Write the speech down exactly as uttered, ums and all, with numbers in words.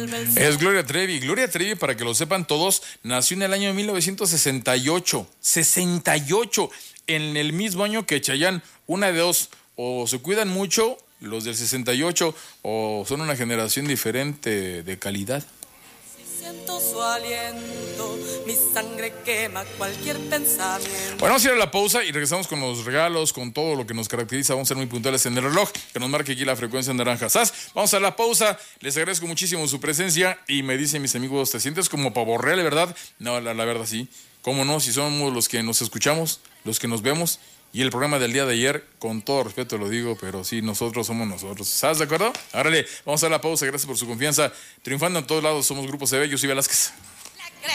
Es Gloria Trevi. Gloria Trevi, para que lo sepan todos, nació en el año mil novecientos sesenta y ocho. sesenta y ocho, en el mismo año que Chayanne. Una de dos, o se cuidan mucho los del sesenta y ocho, o son una generación diferente de calidad. Siento su aliento, mi sangre quema cualquier pensamiento. Bueno, vamos a ir a la pausa y regresamos con los regalos, con todo lo que nos caracteriza. Vamos a ser muy puntuales en el reloj, que nos marque aquí la frecuencia naranja. ¿Sas? Vamos a la pausa. Les agradezco muchísimo su presencia y me dicen mis amigos, ¿te sientes como pavo real, verdad? No, la, la verdad sí. ¿Cómo no? Si somos los que nos escuchamos, los que nos vemos. Y el programa del día de ayer, con todo respeto lo digo, pero sí, nosotros somos nosotros. ¿Estás de acuerdo? Árale, vamos a la pausa. Gracias por su confianza. Triunfando en todos lados, somos Grupo C B. Yo soy Velázquez.